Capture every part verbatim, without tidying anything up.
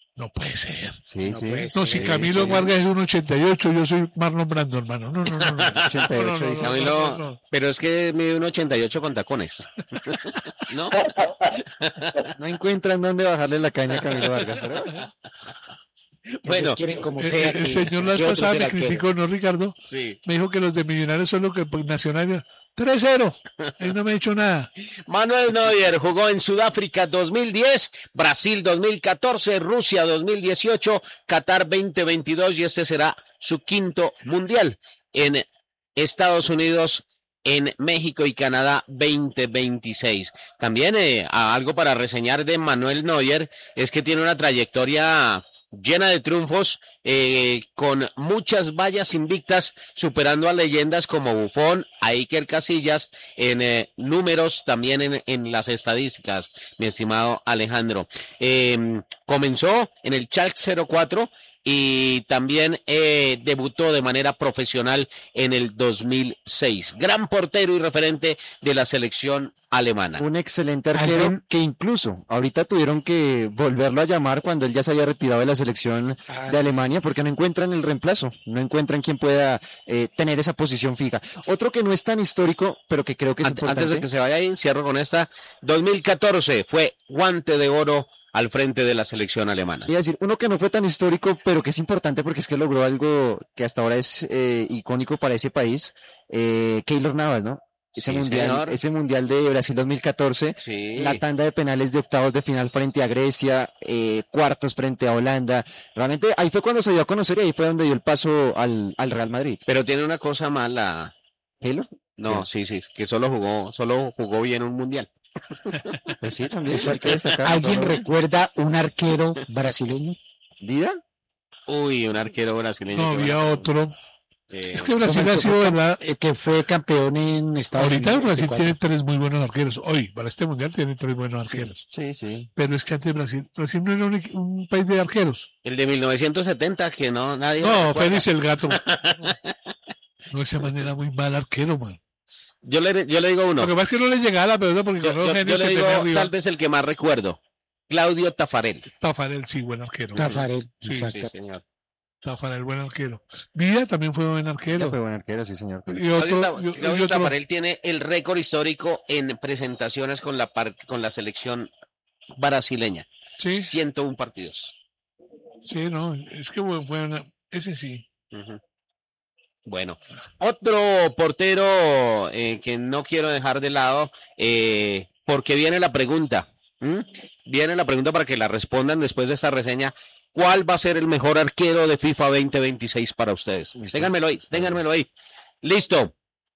No puede ser. Sí, No sí. puede No, ser, si Camilo sí. Vargas es un ochenta y ocho, yo soy Marlon Brando, hermano. No, no, no, no. ochenta y ocho, No, no, no, dice. no, Camilo, no, no. pero es que mide un ochenta y ocho con tacones. ¿No? No encuentran dónde bajarle la caña a Camilo Vargas, pero Bueno, Ellos quieren como Eh, sea. eh, el que- señor la vez que otro pasada sea me el arquero. criticó, ¿no, Ricardo? sí. Me dijo que los de Millonarios son los que pues, Nacional tres cero. Ahí no me ha dicho nada. Manuel Neuer jugó en Sudáfrica dos mil diez, Brasil dos mil catorce, Rusia dos mil dieciocho, Qatar veinte veintidós y este será su quinto mundial. En Estados Unidos, en México y Canadá veinte veintiséis. También eh, algo para reseñar de Manuel Neuer es que tiene una trayectoria llena de triunfos, eh, con muchas vallas invictas, superando a leyendas como Buffon, a Iker Casillas, en eh, números, también en, en las estadísticas, mi estimado Alejandro. Eh, comenzó en el Schalke cero cuatro y también eh, debutó de manera profesional en el dos mil seis. Gran portero y referente de la selección alemana. un excelente arquero Alguien- que incluso ahorita tuvieron que volverlo a llamar cuando él ya se había retirado de la selección Ah, de sí, Alemania porque no encuentran el reemplazo, no encuentran quien pueda eh, tener esa posición fija. Otro que no es tan histórico, pero que creo que es Ante- importante. Antes de que se vaya ahí, cierro con esta. dos mil catorce fue guante de oro al frente de la selección alemana. Iba a decir, uno que no fue tan histórico, pero que es importante porque es que logró algo que hasta ahora es eh, icónico para ese país, eh, Keylor Navas, ¿no? Ese Sí, mundial, señor. ese mundial de Brasil dos mil catorce, Sí. la tanda de penales de octavos de final frente a Grecia, eh, cuartos frente a Holanda. Realmente ahí fue cuando se dio a conocer y ahí fue donde dio el paso al, al Real Madrid. Pero tiene una cosa mala. Keylor, No, sí, sí, que solo jugó, solo jugó bien un mundial. pues sí, también hay que destacar. ¿Alguien Solo- recuerda un arquero brasileño? ¿Dida? Uy, un arquero brasileño. No que había bueno. otro. Eh, Es que Brasil ha sido, ¿verdad? Eh, que fue campeón en Estados Ahorita Unidos. Brasil veinticuatro. tiene tres muy buenos arqueros. Hoy, para este mundial, tiene tres buenos arqueros. Sí, sí. Pero es que antes Brasil, Brasil no era un, equi- un país de arqueros. el de mil novecientos setenta, que no, nadie. No, recuerda. Félix el gato. No, esa manera muy mal arquero, man. Yo le, yo le digo uno. Lo que pasa es que no le llegaba la pelota porque Yo, con los yo- genios yo le que digo tenía arriba. tal vez el que más recuerdo. Claudio Tafarel. Tafarel, sí, buen arquero. Tafarel, Sí, exacto. Sí, señor. Tafarel, buen arquero. Díaz también fue buen Ya arquero. fue buen arquero, sí, señor. Y Claudio, otro, Ta- y- y Claudio otro- Tafarel tiene el récord histórico en presentaciones con la par- con la selección brasileña. sí, ciento uno partidos. sí, no, es que fue, fue una- ese sí. Ujú. Bueno, otro portero eh, que no quiero dejar de lado, eh, porque viene la pregunta. ¿m? Viene la pregunta para que la respondan después de esta reseña. ¿Cuál va a ser el mejor arquero de FIFA veinte veintiséis para ustedes? Listo. Ténganmelo ahí, ténganmelo ahí. Listo.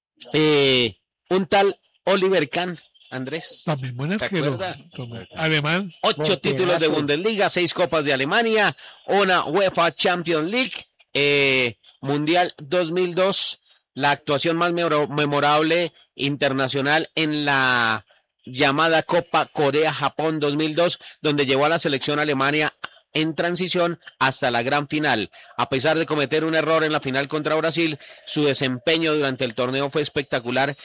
Eh, un tal Oliver Kahn, Andrés. También buen ¿Se arquero. acuerda? También. Alemán. Ocho Porterazo. títulos de Bundesliga, seis copas de Alemania, una UEFA Champions League, eh, Mundial dos mil dos, la actuación más memor- memorable internacional en la llamada Copa Corea-Japón dos mil dos, donde llevó a la selección Alemania en transición hasta la gran final. A pesar de cometer un error en la final contra Brasil, su desempeño durante el torneo fue espectacular,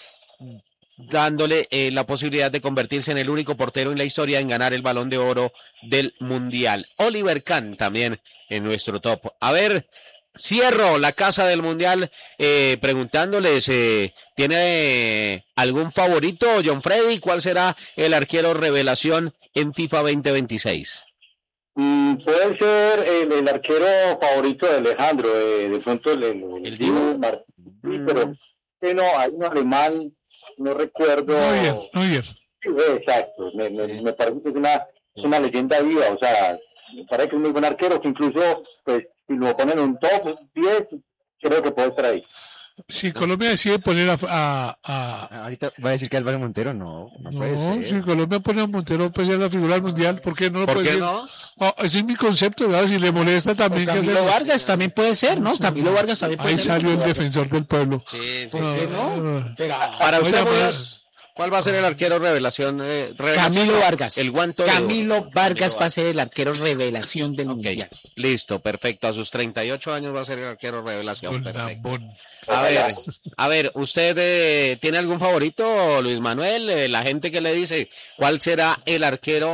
dándole eh, la posibilidad de convertirse en el único portero en la historia en ganar el Balón de Oro del Mundial. Oliver Kahn también en nuestro top. A ver, cierro la casa del Mundial eh, preguntándoles, eh, ¿tiene eh, algún favorito, John Freddy? ¿Cuál será el arquero revelación en FIFA veinte veintiséis? Mm, puede ser el, el arquero favorito de Alejandro, eh, de pronto el, el, ¿El Dibu? Mar- sí, pero que no, hay un alemán, no recuerdo. Neuer, Neuer. Sí, exacto, me, me, me parece que es una, es una leyenda viva, o sea, me parece que es un muy buen arquero, que incluso, pues, si lo ponen en un top diez, creo que puede estar ahí. Si Colombia decide poner a, a, a- Ahorita va a decir que Álvaro Montero, no, no, puede no, ser. si Colombia pone a Montero pues es la figura del mundial, ¿por qué no lo ¿Por puede qué decir? no? Ah, ese es mi concepto, ¿verdad? Si le molesta O también que Camilo hacer- Vargas también puede ser, ¿no? Camilo Vargas también puede Ahí ser. salió el defensor del pueblo. Sí, sí. ¿Por qué no? Pero, Para Oiga, usted, pues, Muñoz, ¿cuál va a ser el arquero revelación? eh, revelación? Camilo Vargas. El guanto de oro. Camilo Vargas Camilo va a ser el arquero revelación del Ok, mundial. listo, perfecto. A sus treinta y ocho años va a ser el arquero revelación. Con Perfecto. Lambón. A ver, a ver, ¿usted eh, tiene algún favorito, Luis Manuel? Eh, la gente que le dice, ¿cuál será el arquero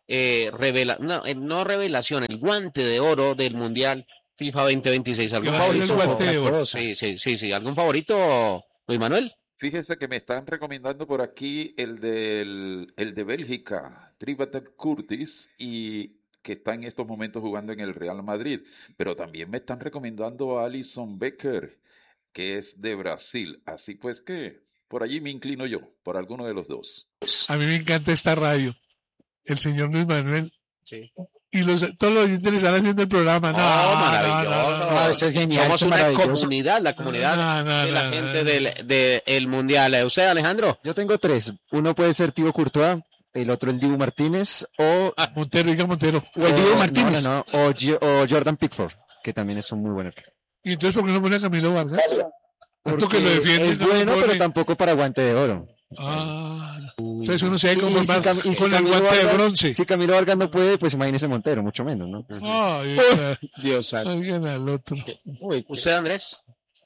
eh, revela, no, eh, no revelación, el guante de oro del Mundial FIFA veinte veintiséis. ¿Algún Que va a ser el favorito? guante de oro. Sí, sí, sí, sí. ¿Algún favorito, Luis Manuel? Fíjese que me están recomendando por aquí el, del, el de Bélgica, Trivatel Curtis, y que está en estos momentos jugando en el Real Madrid. Pero también me están recomendando a Alisson Becker, que es de Brasil. Así pues que por allí me inclino yo, por alguno de los dos. A mí me encanta esta radio. El señor Luis Manuel. Sí. Y los, todos los oyentes están haciendo el programa. No, Oh, no, maravilloso. no, no, no. Ah, eso es genial, Somos eso es una maravilloso. comunidad, la comunidad No, no, de la no, gente no. del de el Mundial. ¿Eh, ¿Usted, Alejandro? Yo tengo tres. Uno puede ser Thibaut Courtois, el otro el Dibu Martínez o, Montero, diga Montero. o el Diego Martínez. No, no, no, o, Gio- o Jordan Pickford, que también es un muy buen arquero. ¿Y entonces por qué no pone a Camilo Vargas? Tanto que Porque lo defiende. es no lo bueno, pone. pero tampoco para guante de oro. Ah, entonces uno se debe Y- y conformar si Cam- y si con el Camilo guante de Vargas- bronce. Si Camilo Vargas no puede, pues imagínese Montero, mucho menos, ¿no? Ay, Dios santo. alguien al otro. Uy, ¿Usted, Andrés?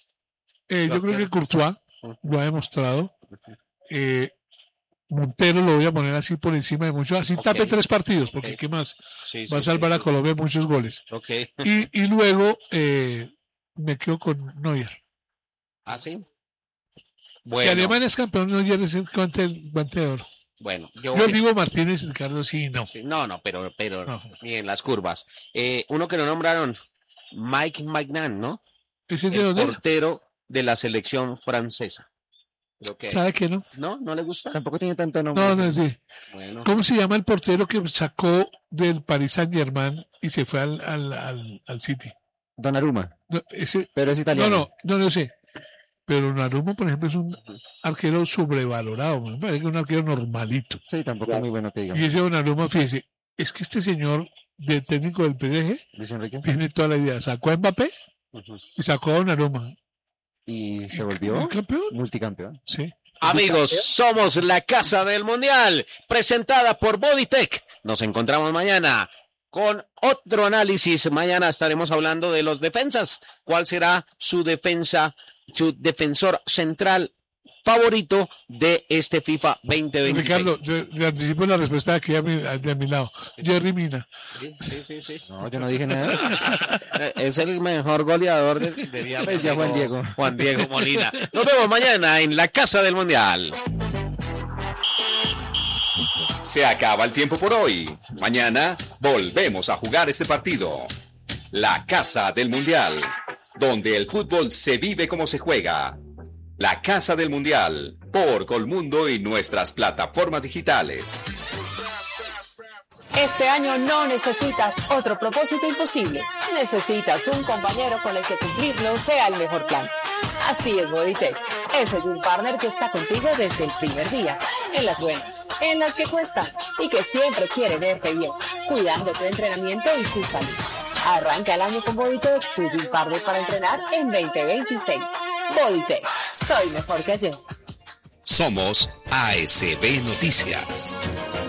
Eh, yo creo que Courtois lo ha demostrado. Eh, Montero lo voy a poner así por encima de muchos. Así Ok. tape tres partidos, porque Ok. ¿qué más? Sí, Va a salvar a Colombia muchos goles. Ok. Y, y luego eh, me quedo con Neuer. ¿Ah, sí? Si Bueno, Alemania es campeón, Neuer es el guante, guante de oro. bueno, yo Yo voy- digo Martínez, Ricardo, sí, no. Sí, No, no, pero, pero No. ni en las curvas. Eh, uno que no nombraron, Mike Magnan, ¿no? ¿Ese es de El dónde? portero de la selección francesa. Creo que- ¿Sabe qué no? ¿No? ¿No le gusta? Tampoco tiene tanto nombre. No, no, sí. Bueno. ¿Cómo se llama el portero que sacó del Paris Saint Germain y se fue al, al, al, al City? Donnarumma, No, ese, pero es no, italiano. no, no lo sé. Pero Narumo, por ejemplo, es un arquero sobrevalorado. Me parece que es un arquero normalito. Sí, tampoco es muy bueno que digamos. Y ese Donnarumma, fíjese, es que este señor de técnico del P S G Luis Enrique. tiene toda la idea. Sacó a Mbappé Ujú. y sacó a Donnarumma. Y se ¿Y volvió campeón? multicampeón. Sí. Amigos, somos la Casa del Mundial, presentada por Bodytech. Nos encontramos mañana con otro análisis. Mañana estaremos hablando de los defensas. ¿Cuál será su defensa, su defensor central favorito de este FIFA veinte veintiséis? Ricardo, le, le anticipo la respuesta aquí a mi, de a mi lado. Jerry Mina. Sí, sí, sí, sí. No, yo no dije nada. Eh, Es el mejor goleador de, de Pues ya Juan Diego. Juan Diego Molina. Nos vemos mañana en la Casa del Mundial. Se acaba el tiempo por hoy. Mañana volvemos a jugar este partido. La Casa del Mundial, donde el fútbol se vive como se juega. La Casa del Mundial, por Colmundo y nuestras plataformas digitales. Este año no necesitas otro propósito imposible. Necesitas un compañero con el que cumplirlo sea el mejor plan. Así es Bodytech. Es el Gym Partner que está contigo desde el primer día. En las buenas, en las que cuestan y que siempre quiere verte bien, cuidando tu entrenamiento y tu salud. Arranca el año con Bodytech, tu Gym Partner para entrenar en veinte veintiséis. Bodytech. Soy mejor que ayer. Somos A S B Noticias.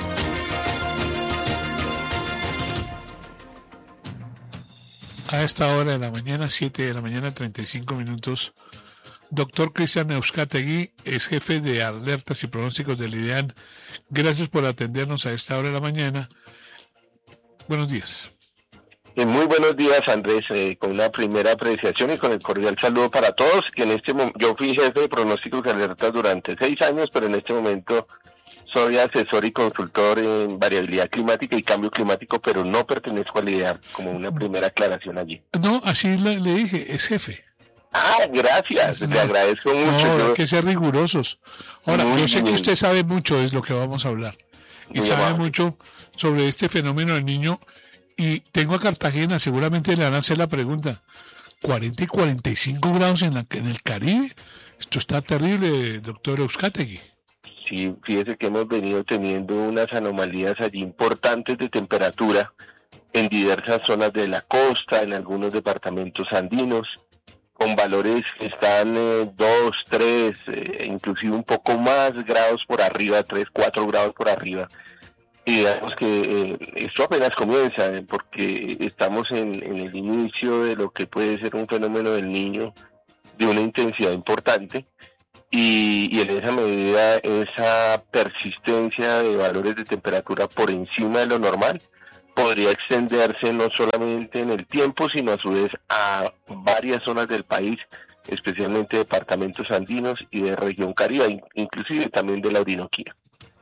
A esta hora de la mañana, siete de la mañana, treinta y cinco minutos, doctor Cristian Euskategui es jefe de alertas y pronósticos del IDEAN. Gracias por atendernos a esta hora de la mañana. Buenos días. Eh, Muy buenos días, Andrés, eh, con una primera apreciación y con el cordial saludo para todos. Que en este mom- yo fui jefe de pronósticos y alertas durante seis años, pero en este momento soy asesor y consultor en variabilidad climática y cambio climático, pero no pertenezco al IDEAM, como una primera aclaración allí. No, así le, le dije, es jefe. Ah, gracias, No. le agradezco mucho. No, Yo- hay que ser rigurosos. Ahora, Muy yo sé que bien. usted sabe mucho, es lo que vamos a hablar. Y Muy sabe amable. mucho sobre este fenómeno del niño. Y tengo a Cartagena, seguramente le van a hacer la pregunta. cuarenta y cuarenta y cinco grados en, la, en el Caribe. Esto está terrible, doctor Euskategui. Sí, fíjese que hemos venido teniendo unas anomalías allí importantes de temperatura en diversas zonas de la costa, en algunos departamentos andinos, con valores que están eh, dos, tres, eh, inclusive un poco más grados por arriba, tres, cuatro grados por arriba. Y digamos que eh, esto apenas comienza, eh, porque estamos en, en el inicio de lo que puede ser un fenómeno del niño de una intensidad importante. y, y en esa medida esa persistencia de valores de temperatura por encima de lo normal podría extenderse no solamente en el tiempo, sino a su vez a varias zonas del país, especialmente departamentos andinos y de región Caribe, inclusive también de la Orinoquía.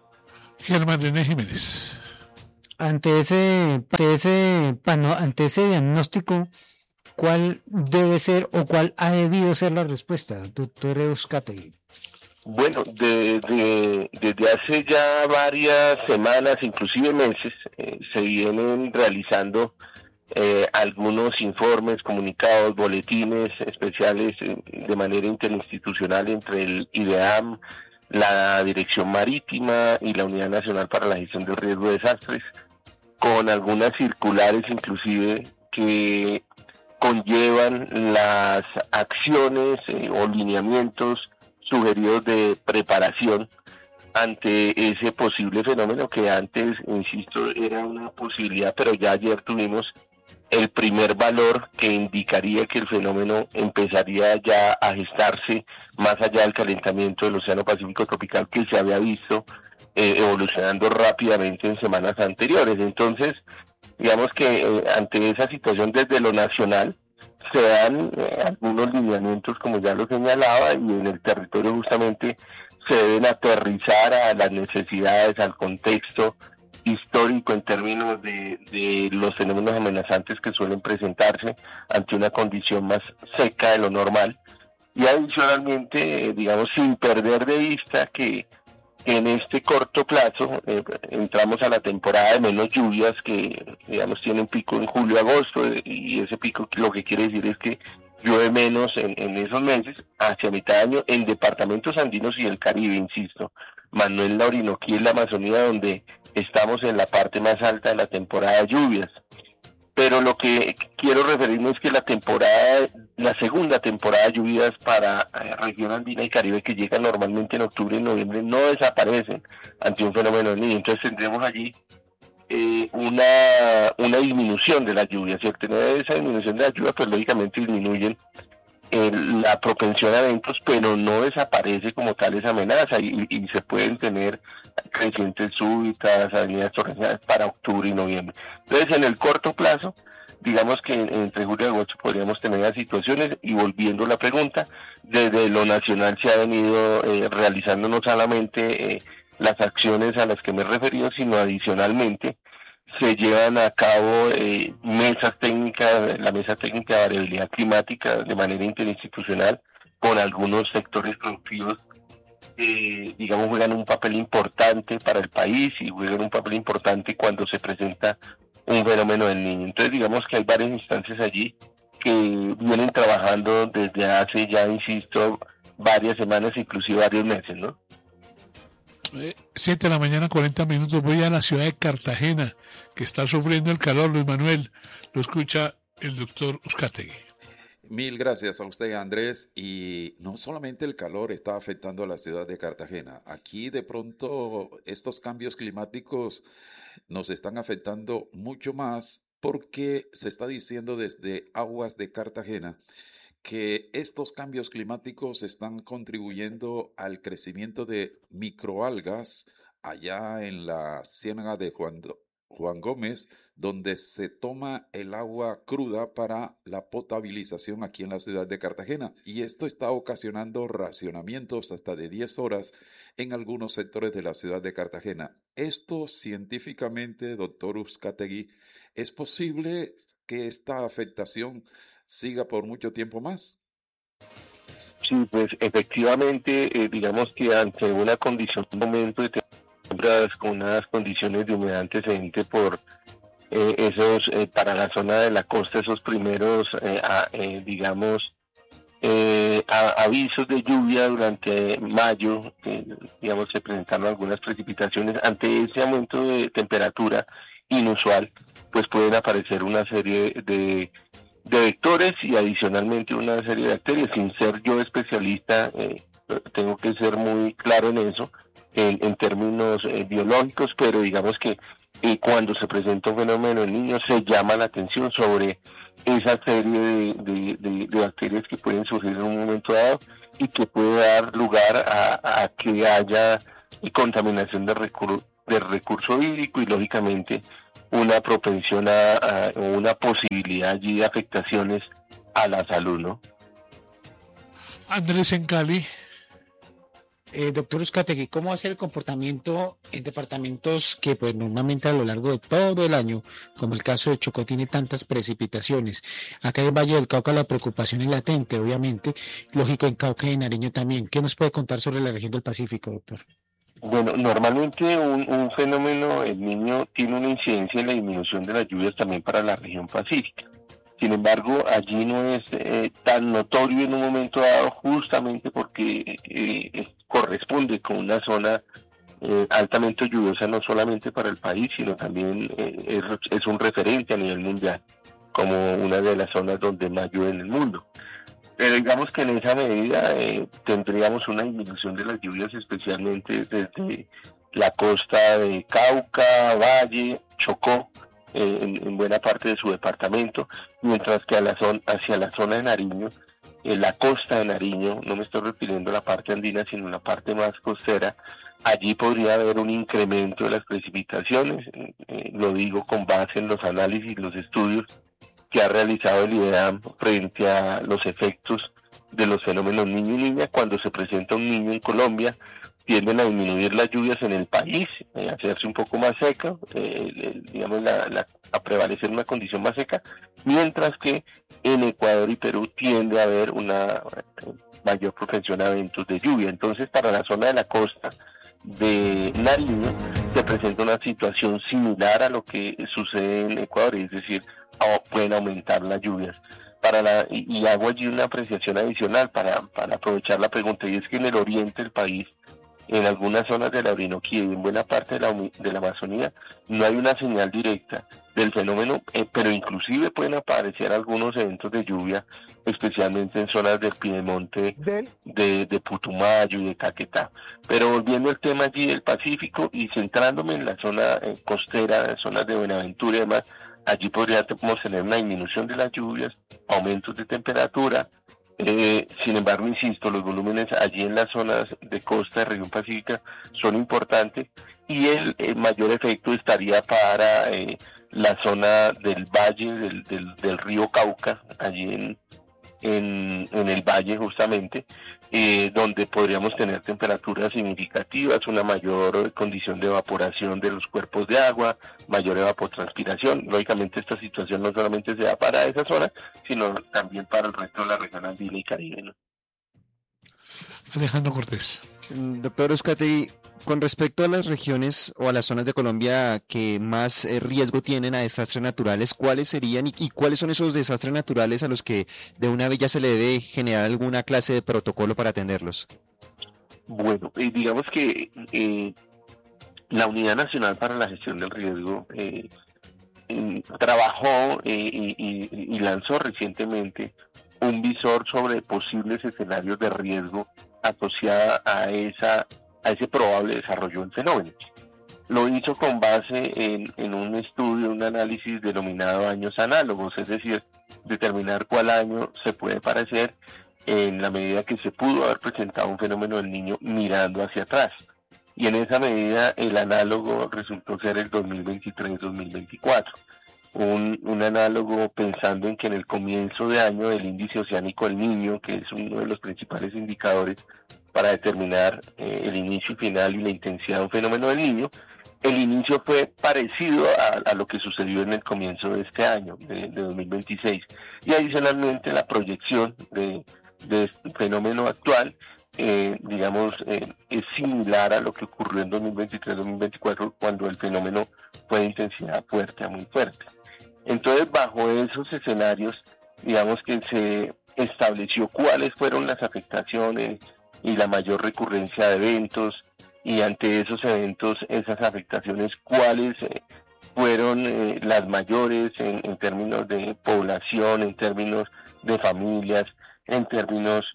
Germán René Jiménez. Ante ese, ante ese, pano, ante ese diagnóstico, ¿cuál debe ser o cuál ha debido ser la respuesta, doctor Euskategui? Bueno, de, de, desde hace ya varias semanas, inclusive meses, eh, se vienen realizando eh, algunos informes, comunicados, boletines especiales eh, de manera interinstitucional entre el IDEAM, la Dirección Marítima y la Unidad Nacional para la Gestión del Riesgo de Desastres, con algunas circulares inclusive que conllevan las acciones eh, o lineamientos sugeridos de preparación ante ese posible fenómeno que antes, insisto, era una posibilidad, pero ya ayer tuvimos el primer valor que indicaría que el fenómeno empezaría ya a gestarse más allá del calentamiento del Océano Pacífico tropical que se había visto eh, evolucionando rápidamente en semanas anteriores. Entonces, digamos que eh, ante esa situación desde lo nacional, se dan eh, algunos lineamientos, como ya lo señalaba, y en el territorio justamente se deben aterrizar a las necesidades, al contexto histórico en términos de, de los fenómenos amenazantes que suelen presentarse ante una condición más seca de lo normal, y adicionalmente, eh, digamos, sin perder de vista que en este corto plazo eh, entramos a la temporada de menos lluvias que, digamos, tienen pico en julio-agosto, y ese pico lo que quiere decir es que llueve menos en, en esos meses, hacia mitad de año, en departamentos andinos y el Caribe, insisto, más no en la Orinoquía y la Amazonía, donde estamos en la parte más alta de la temporada de lluvias. Pero lo que quiero referirme es que la temporada, la segunda temporada de lluvias para eh, región andina y Caribe, que llega normalmente en octubre y noviembre, no desaparecen ante un fenómeno del Niño. Entonces tendremos allí eh, una, una disminución de las lluvias, y al tener esa disminución de las lluvias, pues lógicamente disminuyen eh, la propensión a eventos, pero no desaparece como tal esa amenaza, y, y se pueden tener crecientes súbitas, avenidas torrenciales para octubre y noviembre. Entonces, en el corto plazo, digamos que entre julio y agosto podríamos tener las situaciones, y volviendo a la pregunta, desde lo nacional se ha venido eh, realizando no solamente eh, las acciones a las que me he referido, sino adicionalmente se llevan a cabo eh, mesas técnicas, la mesa técnica de variabilidad climática de manera interinstitucional con algunos sectores productivos que, digamos, juegan un papel importante para el país y juegan un papel importante cuando se presenta un fenómeno del Niño. Entonces, digamos que hay varias instancias allí que vienen trabajando desde hace ya, insisto, varias semanas, inclusive varios meses, ¿no? siete de la mañana, cuarenta minutos. Voy a la ciudad de Cartagena, que está sufriendo el calor. Luis Manuel, lo escucha el doctor Euskategui. Mil gracias a usted, Andrés. Y no solamente el calor está afectando a la ciudad de Cartagena. Aquí de pronto estos cambios climáticos nos están afectando mucho más, porque se está diciendo desde Aguas de Cartagena que estos cambios climáticos están contribuyendo al crecimiento de microalgas allá en la ciénaga de Juan, Juan Gómez, donde se toma el agua cruda para la potabilización aquí en la ciudad de Cartagena. Y esto está ocasionando racionamientos hasta de diez horas en algunos sectores de la ciudad de Cartagena. Esto científicamente, doctor Euskategui, ¿es posible que esta afectación siga por mucho tiempo más? Sí, pues efectivamente, eh, digamos que ante una condición, un momento de temperaturas con unas condiciones de humedad antecedente por eh, esos, eh, para la zona de la costa, esos primeros, eh, a, eh, digamos, eh, a, avisos de lluvia durante mayo, eh, digamos, se presentaron algunas precipitaciones. Ante ese aumento de temperatura inusual, pues pueden aparecer una serie de de vectores y adicionalmente una serie de bacterias. Sin ser yo especialista, eh, tengo que ser muy claro en eso, en, en términos eh, biológicos, pero digamos que eh, cuando se presenta un fenómeno en niños se llama la atención sobre esa serie de, de, de, de bacterias que pueden surgir en un momento dado y que puede dar lugar a, a que haya contaminación de, recur, de recurso hídrico y lógicamente una propensión a, a una posibilidad allí de afectaciones a la salud, ¿no? Andrés en Cali. Eh, doctor Uzcategui, ¿cómo va a ser el comportamiento en departamentos que pues normalmente a lo largo de todo el año, como el caso de Chocó, tiene tantas precipitaciones? Acá en el Valle del Cauca la preocupación es latente, obviamente, lógico en Cauca y en Nariño también. ¿Qué nos puede contar sobre la región del Pacífico, doctor? Bueno, normalmente un, un fenómeno, el Niño, tiene una incidencia en la disminución de las lluvias también para la región pacífica. Sin embargo, allí no es eh, tan notorio en un momento dado, justamente porque eh, corresponde con una zona eh, altamente lluviosa, no solamente para el país, sino también eh, es, es un referente a nivel mundial, como una de las zonas donde más llueve en el mundo. Pero digamos que en esa medida eh, tendríamos una disminución de las lluvias, especialmente desde la costa de Cauca, Valle, Chocó, eh, en, en buena parte de su departamento, mientras que a la zona, hacia la zona de Nariño, en la costa de Nariño, no me estoy refiriendo a la parte andina, sino a la parte más costera, allí podría haber un incremento de las precipitaciones, eh, lo digo con base en los análisis, los estudios que ha realizado el IDEAM frente a los efectos de los fenómenos niño y niña. Cuando se presenta un niño en Colombia, tienden a disminuir las lluvias en el país, eh, a hacerse un poco más seca, eh, eh, digamos, la, la, a prevalecer una condición más seca, mientras que en Ecuador y Perú tiende a haber una eh, mayor propensión a eventos de lluvia. Entonces, para la zona de la costa de Nariño se presenta una situación similar a lo que sucede en Ecuador, es decir, pueden aumentar las lluvias. Para la, y, y hago allí una apreciación adicional para, para aprovechar la pregunta, y es que en el oriente del país, en algunas zonas de la Orinoquía y en buena parte de la, de la Amazonía, no hay una señal directa del fenómeno, eh, pero inclusive pueden aparecer algunos eventos de lluvia, especialmente en zonas del Piedemonte, de, de Putumayo y de Caquetá. Pero volviendo al tema allí del Pacífico y centrándome en la zona eh, costera, en zonas de Buenaventura y demás, allí podríamos tener una disminución de las lluvias, aumentos de temperatura. Eh, sin embargo, insisto, los volúmenes allí en las zonas de costa de región pacífica son importantes y el, el mayor efecto estaría para eh, la zona del valle del, del, del río Cauca, allí en, en, en el valle justamente, eh, donde podríamos tener temperaturas significativas, una mayor condición de evaporación de los cuerpos de agua, mayor evapotranspiración. Lógicamente esta situación no solamente se da para esa zona, sino también para el resto de la región andina y caribe, ¿no? Alejandro Cortés. Doctor Uzcategui, con respecto a las regiones o a las zonas de Colombia que más eh, riesgo tienen a desastres naturales, ¿cuáles serían y, y cuáles son esos desastres naturales a los que de una vez ya se le debe generar alguna clase de protocolo para atenderlos? Bueno, eh, digamos que eh, la Unidad Nacional para la Gestión del Riesgo eh, eh, trabajó eh, y, y, y lanzó recientemente un visor sobre posibles escenarios de riesgo asociada a esa a ese probable desarrollo del fenómeno. Lo hizo con base en, en un estudio, un análisis denominado años análogos, es decir, determinar cuál año se puede parecer en la medida que se pudo haber presentado un fenómeno del Niño mirando hacia atrás. Y en esa medida el análogo resultó ser el dos mil veintitrés dos mil veinticuatro. Un, un análogo pensando en que en el comienzo de año del índice oceánico del Niño, que es uno de los principales indicadores para determinar eh, el inicio y final y la intensidad de un fenómeno del Niño, el inicio fue parecido a, a lo que sucedió en el comienzo de este año, de, de dos mil veintiséis. Y adicionalmente la proyección de, de este fenómeno actual, eh, digamos, eh, es similar a lo que ocurrió en dos mil veintitrés dos mil veinticuatro, cuando el fenómeno fue de intensidad fuerte a muy fuerte. Entonces, bajo esos escenarios, digamos que se estableció cuáles fueron las afectaciones y la mayor recurrencia de eventos, y ante esos eventos, esas afectaciones, cuáles eh, fueron eh, las mayores en, en términos de población, en términos de familias, en términos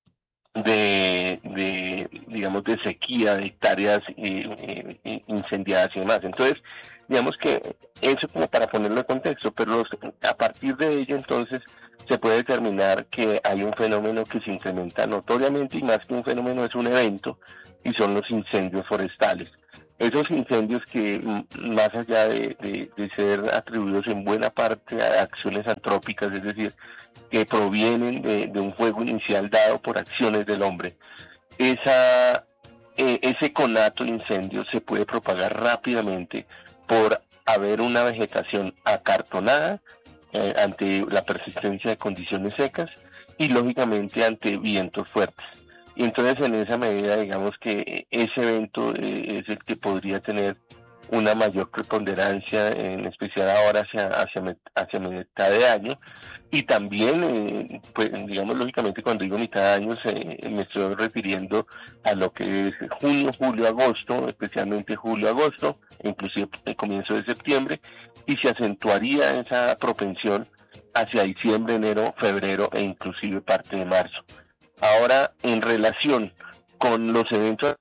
de, de digamos, de sequía, de hectáreas eh, eh, incendiadas y demás. Entonces, Digamos que eso como para ponerlo en contexto, pero los, a partir de ello entonces se puede determinar que hay un fenómeno que se incrementa notoriamente, y más que un fenómeno es un evento, y son los incendios forestales. Esos incendios que más allá de, de, de ser atribuidos en buena parte a acciones antrópicas, es decir, que provienen de, de un fuego inicial dado por acciones del hombre, esa, eh, ese conato de incendios se puede propagar rápidamente por haber una vegetación acartonada eh, ante la persistencia de condiciones secas y lógicamente ante vientos fuertes. Y entonces en esa medida digamos que ese evento eh, es el que podría tener una mayor preponderancia, en especial ahora hacia, hacia, hacia mitad de año. Y también, eh, pues digamos lógicamente cuando digo mitad de año eh, me estoy refiriendo a lo que es junio, julio, agosto, especialmente julio, agosto, inclusive el comienzo de septiembre, y se acentuaría esa propensión hacia diciembre, enero, febrero e inclusive parte de marzo. Ahora, en relación con los eventos,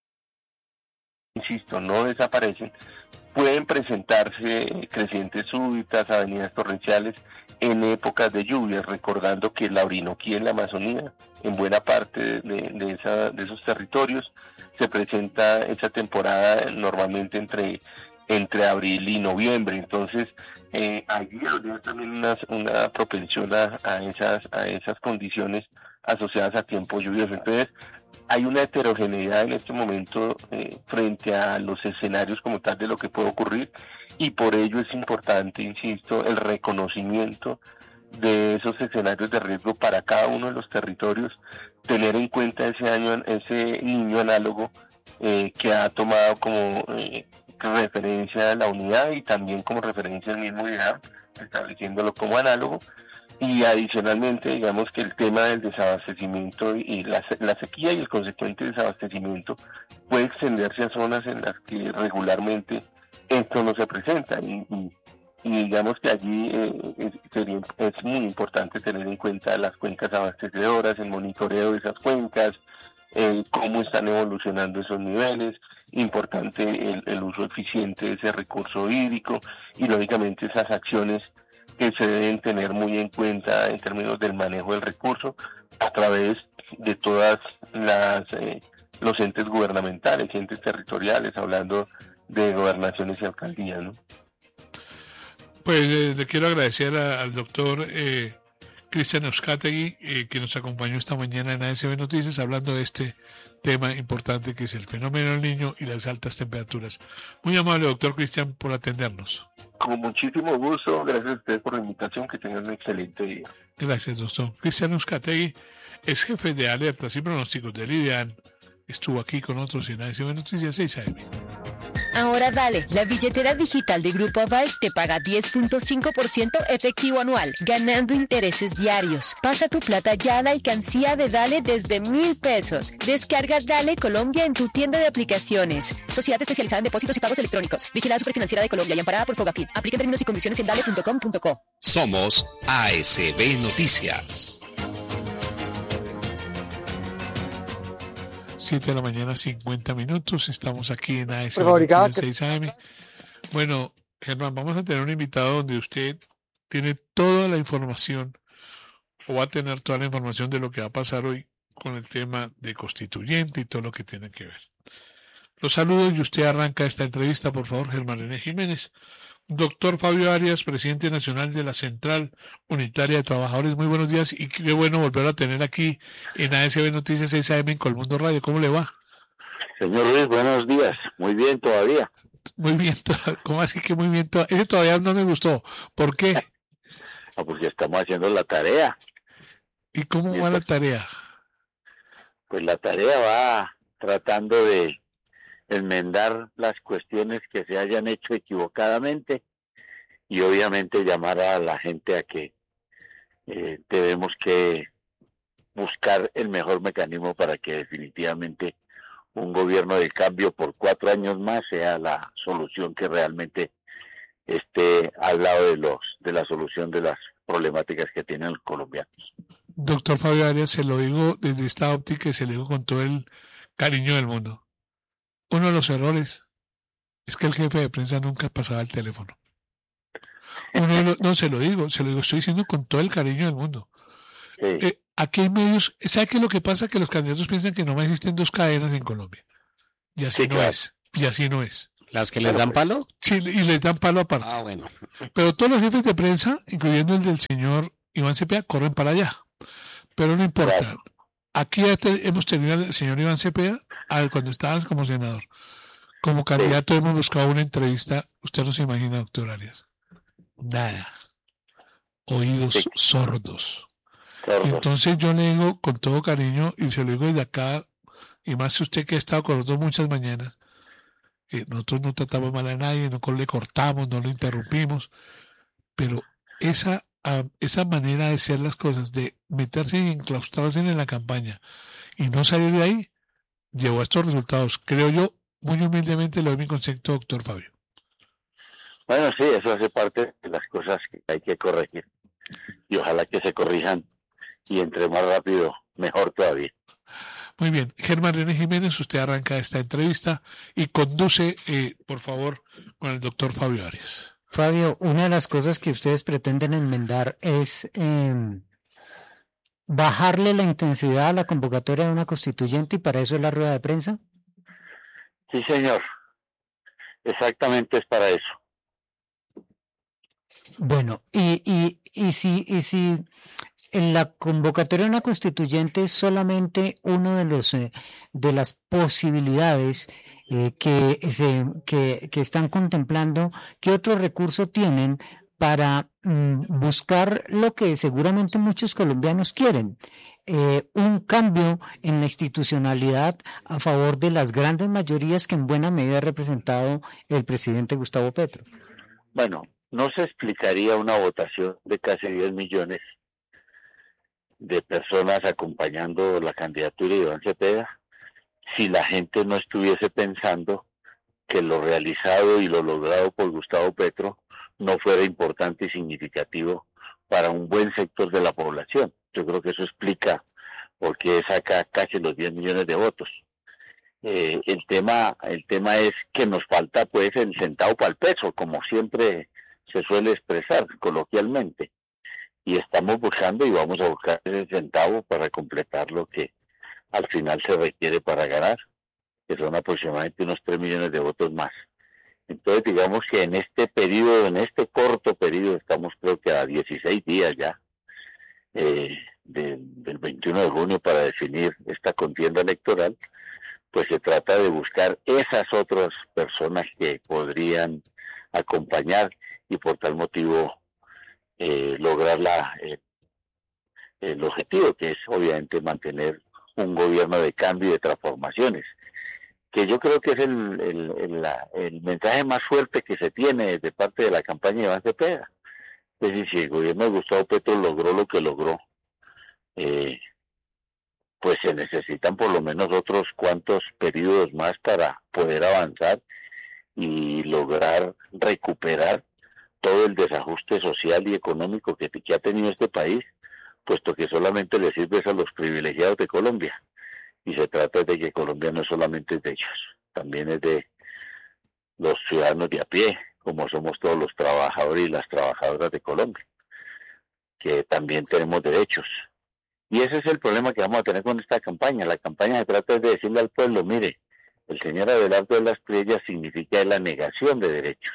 insisto, no desaparecen, pueden presentarse crecientes súbitas, avenidas torrenciales en épocas de lluvias, recordando que la Orinoquía en la Amazonía, en buena parte de, de, esa, de esos territorios, se presenta esa temporada normalmente entre, entre abril y noviembre. Entonces, eh, allí habría también una, una propensión a, a, esas, a esas condiciones asociadas a tiempo lluvioso. Entonces, hay una heterogeneidad en este momento eh, frente a los escenarios como tal de lo que puede ocurrir, y por ello es importante, insisto, el reconocimiento de esos escenarios de riesgo para cada uno de los territorios, tener en cuenta ese año, ese niño análogo eh, que ha tomado como eh, referencia la unidad y también como referencia el mismo I D A M, estableciéndolo como análogo. Y adicionalmente, digamos que el tema del desabastecimiento y la, la sequía y el consecuente desabastecimiento puede extenderse a zonas en las que regularmente esto no se presenta. Y, y, y digamos que allí eh, es, sería, es muy importante tener en cuenta las cuencas abastecedoras, el monitoreo de esas cuencas, eh, cómo están evolucionando esos niveles, importante el, el uso eficiente de ese recurso hídrico y lógicamente esas acciones que se deben tener muy en cuenta en términos del manejo del recurso a través de todas las eh, los entes gubernamentales, entes territoriales, hablando de gobernaciones y alcaldías, ¿no? Pues eh, le quiero agradecer a, al doctor eh, Cristian Euskategui, eh, que nos acompañó esta mañana en A S B Noticias hablando de este tema importante que es el fenómeno del Niño y las altas temperaturas. Muy amable, doctor Cristian, por atendernos. Con muchísimo gusto, gracias a ustedes por la invitación, que tengan un excelente día. Gracias, doctor. Cristian Euskategui es jefe de alertas y pronósticos del I D E A N. Estuvo aquí con otros en A S B Noticias seis A M. Ahora Dale, la billetera digital de Grupo Aval te paga diez punto cinco por ciento efectivo anual, ganando intereses diarios. Pasa tu plata ya a la alcancía de Dale desde mil pesos. Descarga Dale Colombia en tu tienda de aplicaciones. Sociedad especializada en depósitos y pagos electrónicos. Vigilada Superfinanciera de Colombia y amparada por Fogafín. Aplica términos y condiciones en dale punto com punto co. Somos A S B Noticias. siete de la mañana, cincuenta minutos. Estamos aquí en A S B Noticias seis A M. Bueno, Germán, vamos a tener un invitado donde usted tiene toda la información, o va a tener toda la información de lo que va a pasar hoy con el tema de constituyente y todo lo que tiene que ver. Los saludo y usted arranca esta entrevista, por favor, Germán René Jiménez. Doctor Fabio Arias, presidente nacional de la Central Unitaria de Trabajadores, muy buenos días y qué bueno volver a tener aquí en A S B Noticias seis A M en Colmundo Radio. ¿Cómo le va? Señor Luis, buenos días. Muy bien todavía. Muy bien, ¿cómo así que muy bien? Ese todavía no me gustó. ¿Por qué? Ah, porque estamos haciendo la tarea. ¿Y cómo va la tarea? Pues la tarea va tratando de enmendar las cuestiones que se hayan hecho equivocadamente y obviamente llamar a la gente a que eh, tenemos que buscar el mejor mecanismo para que definitivamente un gobierno de cambio por cuatro años más sea la solución que realmente esté al lado de los de la solución de las problemáticas que tienen los colombianos. Doctor Fabio Arias, se lo digo desde esta óptica y se lo digo con todo el cariño del mundo. Uno de los errores es que el jefe de prensa nunca pasaba el teléfono. Uno lo, no, se lo digo, se lo digo, estoy diciendo con todo el cariño del mundo. Sí. Eh, aquí hay medios, ¿sabe qué es lo que pasa? Que los candidatos piensan que no más existen dos cadenas en Colombia. Y así Sí, no claro. es. Y así no es. ¿Las que les dan palo? Sí, y les dan palo aparte. Ah, bueno. Pero todos los jefes de prensa, incluyendo el del señor Iván Cepeda, corren para allá. Pero no importa. Claro. Aquí ya te- hemos tenido al señor Iván Cepeda al- cuando estabas como senador. Como candidato hemos buscado una entrevista. Usted no se imagina, doctor Arias. Nada. Oídos Sí. sordos. Sordos. Entonces yo le digo con todo cariño, y se lo digo desde acá, y más usted que ha estado con nosotros muchas mañanas, eh, nosotros no tratamos mal a nadie, no le cortamos, no lo interrumpimos, pero esa, ah, esa manera de hacer las cosas, de meterse y enclaustrarse en la campaña y no salir de ahí, llevó a estos resultados. Creo yo, muy humildemente le doy mi concepto, doctor Fabio. Bueno, sí, eso hace parte de las cosas que hay que corregir. Y ojalá que se corrijan y entre más rápido, mejor todavía. Muy bien, Germán René Jiménez, usted arranca esta entrevista y conduce, eh, por favor, con el doctor Fabio Arias. Fabio, una de las cosas que ustedes pretenden enmendar es eh, bajarle la intensidad a la convocatoria de una constituyente y para eso es la rueda de prensa. Sí, señor. Exactamente es para eso. Bueno, y, y, y si, y si en la convocatoria de una constituyente es solamente uno de los eh, de las posibilidades eh, que, se, que, que están contemplando, ¿qué otro recurso tienen para mm, buscar lo que seguramente muchos colombianos quieren? Eh, un cambio en la institucionalidad a favor de las grandes mayorías que en buena medida ha representado el presidente Gustavo Petro. Bueno, no se explicaría una votación de casi diez millones de personas acompañando la candidatura de Iván Cepeda si la gente no estuviese pensando que lo realizado y lo logrado por Gustavo Petro no fuera importante y significativo para un buen sector de la población. Yo creo que eso explica por qué saca casi los diez millones de votos. Eh, el tema el tema es que nos falta pues el centavo para el peso, como siempre se suele expresar coloquialmente, y estamos buscando y vamos a buscar ese centavo para completar lo que al final se requiere para ganar, que son aproximadamente unos tres millones de votos más. Entonces digamos que en este periodo, en este corto periodo, estamos creo que a dieciséis días ya eh, de, del veintiuno de junio para definir esta contienda electoral, pues se trata de buscar esas otras personas que podrían acompañar y por tal motivo eh, lograr la, eh, el objetivo, que es obviamente mantener un gobierno de cambio y de transformaciones, que yo creo que es el, el, el, la, el mensaje más fuerte que se tiene de parte de la campaña de Iván Cepeda. Es decir, si el gobierno de Gustavo Petro logró lo que logró, eh, pues se necesitan por lo menos otros cuantos periodos más para poder avanzar y lograr recuperar todo el desajuste social y económico que, que ha tenido este país, puesto que solamente le sirve a los privilegiados de Colombia. Y se trata de que Colombia no solamente es de ellos, también es de los ciudadanos de a pie, como somos todos los trabajadores y las trabajadoras de Colombia, que también tenemos derechos. Y ese es el problema que vamos a tener con esta campaña. La campaña se trata de decirle al pueblo, mire, el señor Abelardo de las Priellas significa la negación de derechos.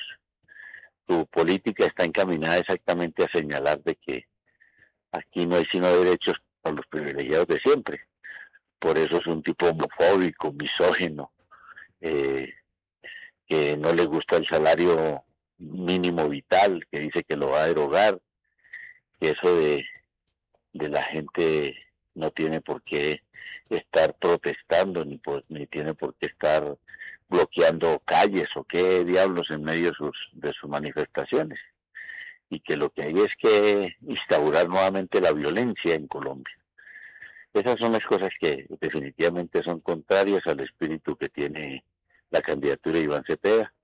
Su política está encaminada exactamente a señalar de que aquí no hay sino derechos para los privilegiados de siempre. Por eso es un tipo homofóbico, misógino, eh, que no le gusta el salario mínimo vital, que dice que lo va a derogar, que eso de, de la gente no tiene por qué estar protestando, ni, por, ni tiene por qué estar bloqueando calles o qué diablos en medio de sus, de sus manifestaciones. Y que lo que hay es que instaurar nuevamente la violencia en Colombia. Esas son las cosas que definitivamente son contrarias al espíritu que tiene la candidatura de Iván Cepeda.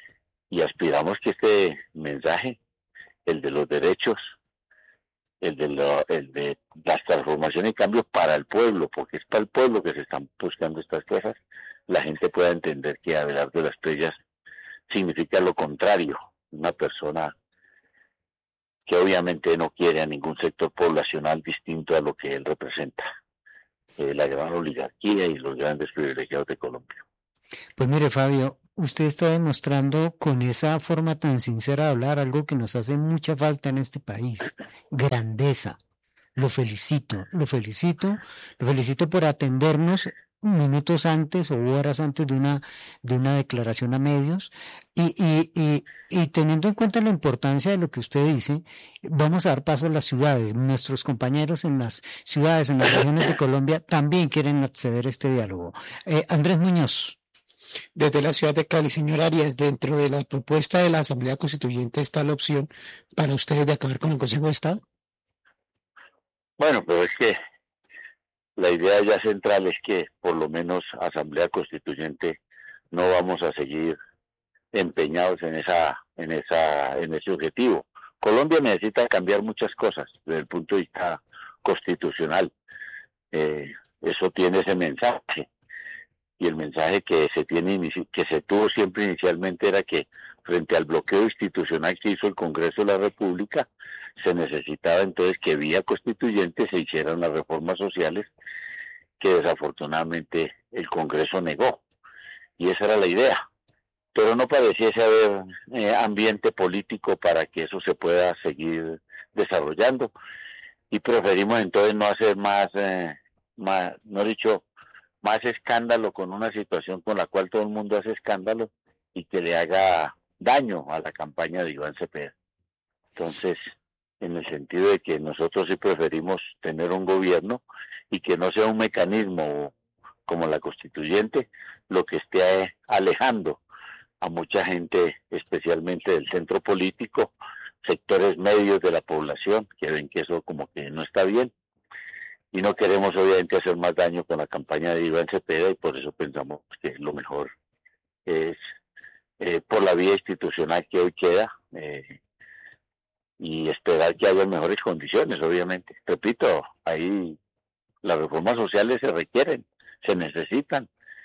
Y aspiramos que este mensaje, el de los derechos, el de, lo, el de las transformaciones y cambios para el pueblo, porque es para el pueblo que se están buscando estas cosas, la gente pueda entender que Abelardo de las Priellas significa lo contrario, una persona que obviamente no quiere a ningún sector poblacional distinto a lo que él representa, eh, la gran oligarquía y los grandes privilegiados de Colombia. Pues mire, Fabio, usted está demostrando con esa forma tan sincera de hablar algo que nos hace mucha falta en este país: grandeza. Lo felicito, lo felicito, lo felicito por atendernos minutos antes o horas antes de una de una declaración a medios y, y, y, y teniendo en cuenta la importancia de lo que usted dice, vamos a dar paso a las ciudades. Nuestros compañeros en las ciudades, en las regiones de Colombia también quieren acceder a este diálogo. Eh, Andrés Muñoz. Desde la ciudad de Cali, señor Arias, dentro de la propuesta de la Asamblea Constituyente está la opción para ustedes de acabar con el Consejo de Estado. Bueno, pero es que la idea ya central es que por lo menos Asamblea Constituyente no vamos a seguir empeñados en esa, en esa, en ese objetivo. Colombia necesita cambiar muchas cosas desde el punto de vista constitucional. Eh, eso tiene ese mensaje. Y el mensaje que se tiene que se tuvo siempre inicialmente era que frente al bloqueo institucional que hizo el Congreso de la República, se necesitaba entonces que vía constituyente se hicieran las reformas sociales que desafortunadamente el Congreso negó. Y esa era la idea. Pero no pareciese haber eh, ambiente político para que eso se pueda seguir desarrollando. Y preferimos entonces no hacer más, eh, más no he dicho, más escándalo con una situación con la cual todo el mundo hace escándalo y que le haga daño a la campaña de Iván Cepeda. Entonces, en el sentido de que nosotros sí preferimos tener un gobierno y que no sea un mecanismo como la constituyente lo que esté alejando a mucha gente, especialmente del centro político, sectores medios de la población que ven que eso como que no está bien. Y no queremos obviamente hacer más daño con la campaña de Iván Cepeda y por eso pensamos que lo mejor es eh, por la vía institucional que hoy queda eh, y esperar que haya mejores condiciones, obviamente. Repito, ahí las reformas sociales se requieren, se necesitan.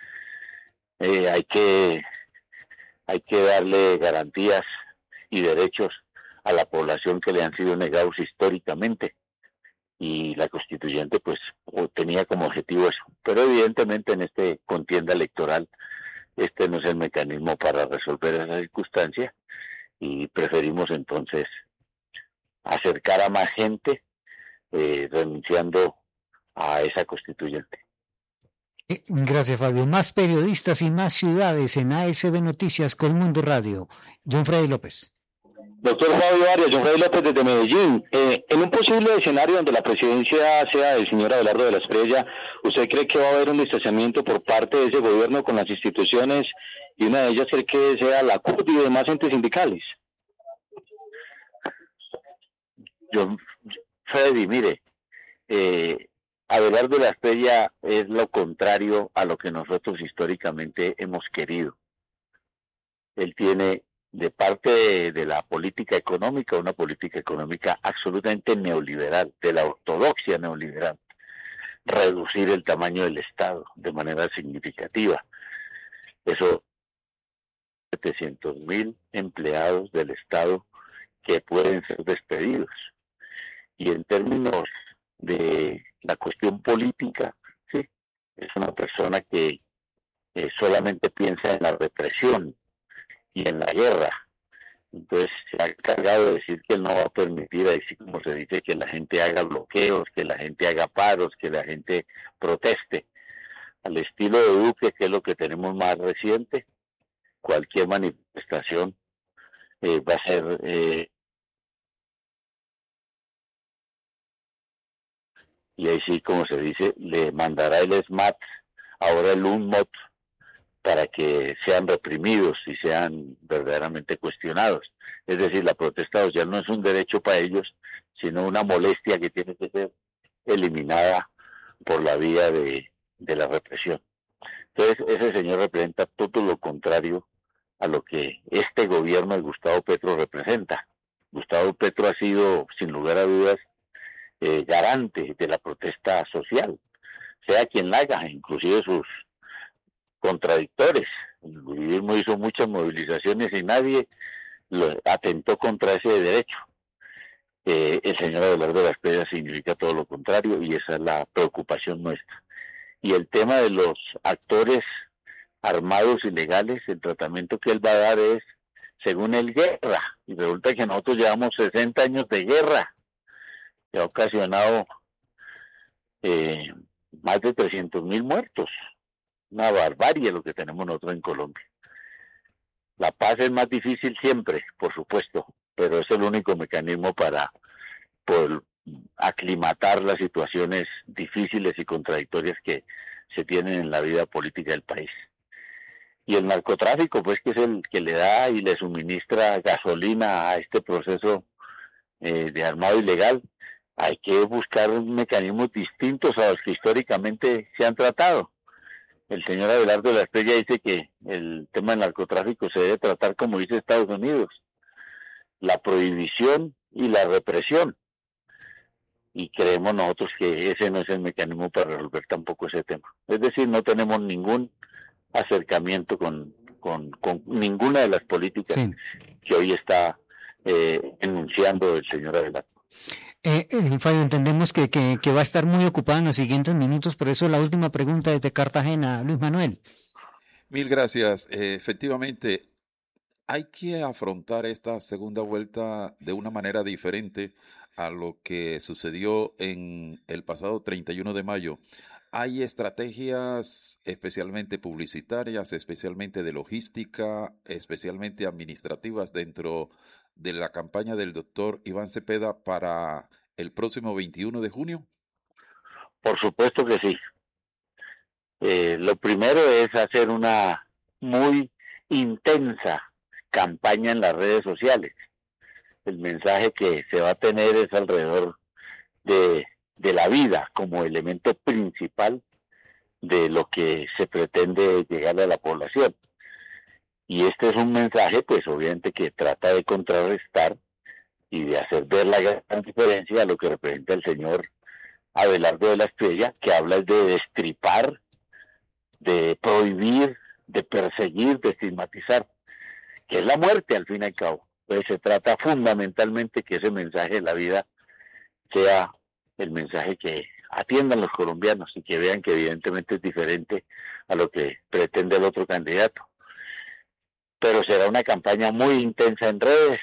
Eh, hay que hay que darle garantías y derechos a la población que le han sido negados históricamente. Y la constituyente pues tenía como objetivo eso, pero evidentemente en este contienda electoral este no es el mecanismo para resolver esa circunstancia y preferimos entonces acercar a más gente eh, renunciando a esa constituyente. Gracias, Fabio. Más periodistas y más ciudades en A S B Noticias con Mundo Radio. John Freddy López. Doctor Fabio Arias, John Freddy López desde Medellín. Eh, en un posible escenario donde la presidencia sea del señor Abelardo de la Espriella, ¿usted cree que va a haber un distanciamiento por parte de ese gobierno con las instituciones y una de ellas cree que sea la C U T y demás entes sindicales? John Freddy, mire, eh, Abelardo de la Espriella es lo contrario a lo que nosotros históricamente hemos querido. Él tiene de parte de, de la política económica, una política económica absolutamente neoliberal, de la ortodoxia neoliberal, reducir el tamaño del Estado de manera significativa. Eso, setecientos mil empleados del Estado que pueden ser despedidos. Y en términos de la cuestión política, sí, es una persona que eh, solamente piensa en la represión y en la guerra. Entonces se ha encargado de decir que él no va a permitir, así como se dice, que la gente haga bloqueos, que la gente haga paros, que la gente proteste. Al estilo de Duque, que es lo que tenemos más reciente, cualquier manifestación eh, va a ser eh, y ahí sí, como se dice, le mandará el S M A T, ahora el U N M O T, para que sean reprimidos y sean verdaderamente cuestionados. Es decir, la protesta social no es un derecho para ellos, sino una molestia que tiene que ser eliminada por la vía de, de la represión. Entonces, ese señor representa todo lo contrario a lo que este gobierno de Gustavo Petro representa. Gustavo Petro ha sido, sin lugar a dudas, eh, garante de la protesta social, sea quien la haga, inclusive sus contradictores. El uribismo hizo muchas movilizaciones y nadie lo atentó contra ese derecho. Eh, el señor Abelardo de la Espriella significa todo lo contrario y esa es la preocupación nuestra. Y el tema de los actores armados ilegales, el tratamiento que él va a dar es, según él, guerra. Y resulta que nosotros llevamos sesenta años de guerra, que ha ocasionado eh, más de trescientos mil muertos. Una barbarie lo que tenemos nosotros en Colombia. La paz es más difícil siempre, por supuesto, pero es el único mecanismo para poder aclimatar las situaciones difíciles y contradictorias que se tienen en la vida política del país. Y el narcotráfico, pues, que es el que le da y le suministra gasolina a este proceso eh, de armado ilegal, hay que buscar mecanismos distintos a los que históricamente se han tratado. El señor Abelardo de la Espriella dice que el tema del narcotráfico se debe tratar como dice Estados Unidos, la prohibición y la represión. Y creemos nosotros que ese no es el mecanismo para resolver tampoco ese tema. Es decir, no tenemos ningún acercamiento con, con, con ninguna de las políticas sí. que hoy está eh, enunciando el señor Abelardo. Eh, eh, Fabio, entendemos que, que, que va a estar muy ocupado en los siguientes minutos, por eso la última pregunta desde Cartagena, Luis Manuel. Mil gracias. Eh, efectivamente, hay que afrontar esta segunda vuelta de una manera diferente a lo que sucedió en el pasado treinta y uno de mayo. Hay estrategias especialmente publicitarias, especialmente de logística, especialmente administrativas dentro de la campaña del doctor Iván Cepeda para el próximo veintiuno de junio. Por supuesto que sí. Eh, lo primero es hacer una muy intensa campaña en las redes sociales. El mensaje que se va a tener es alrededor de, de la vida como elemento principal de lo que se pretende llegar a la población. Y este es un mensaje, pues obviamente, que trata de contrarrestar y de hacer ver la gran diferencia a lo que representa el señor Abelardo de la Espriella, que habla de destripar, de prohibir, de perseguir, de estigmatizar, que es la muerte al fin y al cabo. Pues se trata fundamentalmente que ese mensaje de la vida sea el mensaje que atiendan los colombianos y que vean que evidentemente es diferente a lo que pretende el otro candidato. Pero será una campaña muy intensa en redes.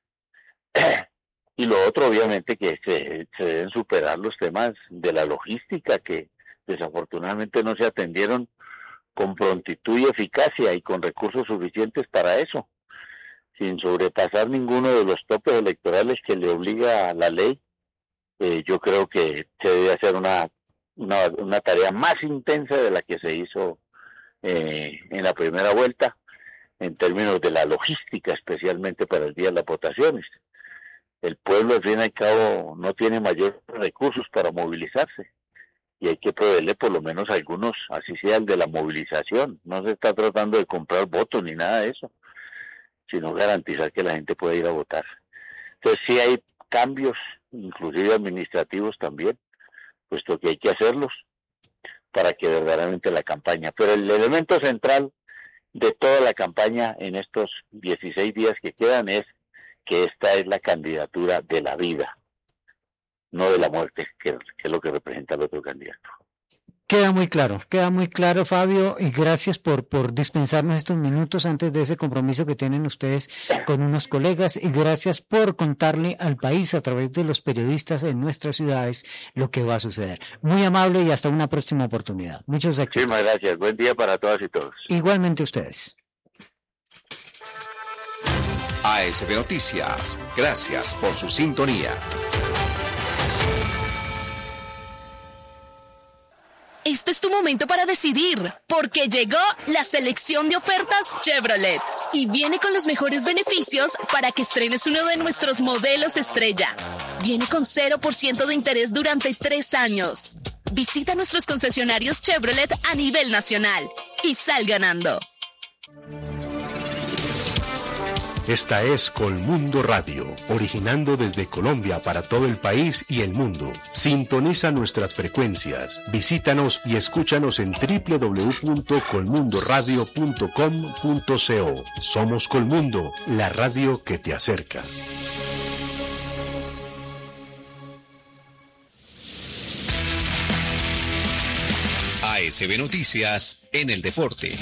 Y lo otro, obviamente, que se, se deben superar los temas de la logística que desafortunadamente no se atendieron con prontitud y eficacia y con recursos suficientes para eso, sin sobrepasar ninguno de los topes electorales que le obliga a la ley. Eh, yo creo que se debe hacer una, una, una tarea más intensa de la que se hizo eh, en la primera vuelta, en términos de la logística, especialmente para el día de las votaciones. El pueblo, al fin y al cabo, no tiene mayores recursos para movilizarse y hay que proveerle por lo menos algunos, así sea el de la movilización. No se está tratando de comprar votos ni nada de eso, sino garantizar que la gente pueda ir a votar. Entonces sí hay cambios, inclusive administrativos también, puesto que hay que hacerlos para que verdaderamente la campaña. Pero el elemento central de toda la campaña en estos dieciséis días que quedan es que esta es la candidatura de la vida, no de la muerte, que, que es lo que representa el otro candidato. Queda muy claro, queda muy claro, Fabio, y gracias por, por dispensarnos estos minutos antes de ese compromiso que tienen ustedes con unos colegas, y gracias por contarle al país a través de los periodistas en nuestras ciudades lo que va a suceder. Muy amable y hasta una próxima oportunidad. Muchos éxitos. Muchísimas gracias. Buen día para todas y todos. Igualmente ustedes. A S B Noticias, gracias por su sintonía. Este es tu momento para decidir, porque llegó la selección de ofertas Chevrolet y viene con los mejores beneficios para que estrenes uno de nuestros modelos estrella. Viene con cero por ciento de interés durante tres años. Visita nuestros concesionarios Chevrolet a nivel nacional y sal ganando. Esta es Colmundo Radio, originando desde Colombia para todo el país y el mundo. Sintoniza nuestras frecuencias, visítanos y escúchanos en doble u doble u doble u punto colmundo radio punto com punto co. Somos Colmundo, la radio que te acerca. A S B Noticias en el deporte.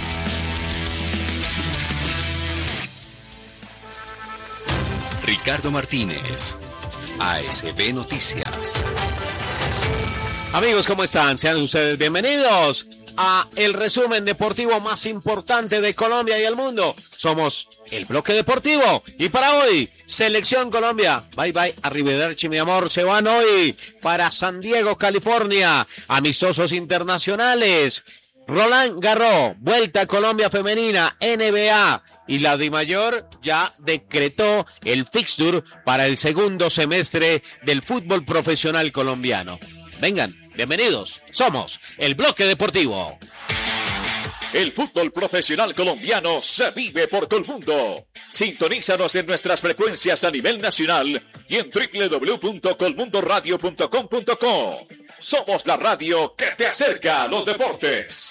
Ricardo Martínez, A S B Noticias. Amigos, ¿cómo están? Sean ustedes bienvenidos a el resumen deportivo más importante de Colombia y el mundo. Somos el Bloque Deportivo y para hoy, Selección Colombia. Bye bye, arrivederci mi amor. Se van hoy para San Diego, California. Amistosos internacionales. Roland Garros, Vuelta a Colombia Femenina, N B A. Y la DIMAYOR ya decretó el fixture para el segundo semestre del fútbol profesional colombiano. Vengan, bienvenidos. Somos el Bloque Deportivo. El fútbol profesional colombiano se vive por Colmundo. Sintonízanos en nuestras frecuencias a nivel nacional y en doble u doble u doble u punto colmundo radio punto com punto co. Somos la radio que te acerca a los deportes.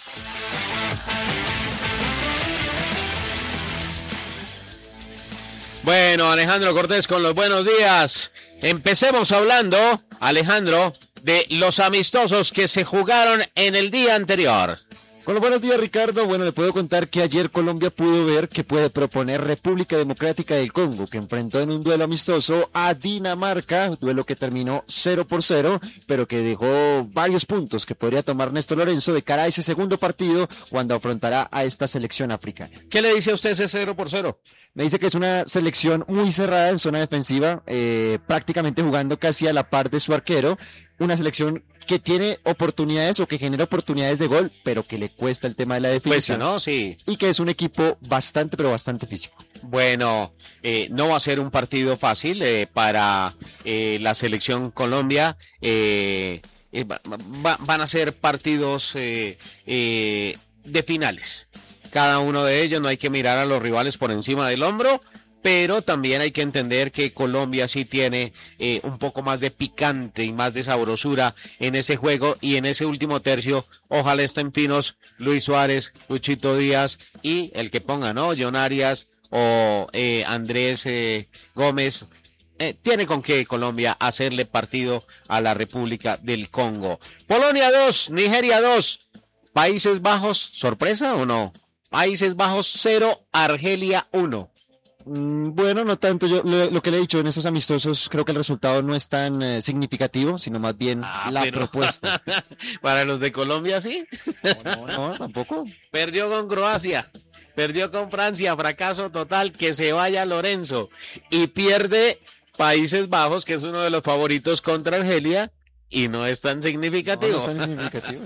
Bueno, Alejandro Cortés con los buenos días. Empecemos hablando, Alejandro, de los amistosos que se jugaron en el día anterior. Con los buenos días, Ricardo. Bueno, le puedo contar que ayer Colombia pudo ver que puede proponer República Democrática del Congo, que enfrentó en un duelo amistoso a Dinamarca, duelo que terminó cero por cero, pero que dejó varios puntos que podría tomar Néstor Lorenzo de cara a ese segundo partido cuando afrontará a esta selección africana. ¿Qué le dice a usted ese cero por cero? Me dice que es una selección muy cerrada en zona defensiva, eh, prácticamente jugando casi a la par de su arquero, una selección que tiene oportunidades o que genera oportunidades de gol, pero que le cuesta el tema de la definición. Cuesta, ¿no? Sí. Y que es un equipo bastante, pero bastante físico. Bueno, eh, no va a ser un partido fácil eh, para eh, la selección Colombia. Eh, eh, va, va, van a ser partidos eh, eh, de finales. Cada uno de ellos, no hay que mirar a los rivales por encima del hombro, pero también hay que entender que Colombia sí tiene eh, un poco más de picante y más de sabrosura en ese juego y en ese último tercio. Ojalá estén finos Luis Suárez, Luchito Díaz y el que ponga, ¿no? John Arias o eh, Andrés eh, Gómez. Eh, tiene con qué Colombia hacerle partido a la República del Congo. Polonia dos, Nigeria dos, Países Bajos, ¿sorpresa o no? Países Bajos cero, Argelia uno. Bueno, no tanto. Yo lo, lo que le he dicho en estos amistosos, creo que el resultado no es tan eh, significativo, sino más bien ah, la pero... propuesta. Para los de Colombia, sí. No, no, no, tampoco. Perdió con Croacia, perdió con Francia, fracaso total, que se vaya Lorenzo. Y pierde Países Bajos, que es uno de los favoritos contra Argelia. Y no es tan significativo. No, no es tan significativo.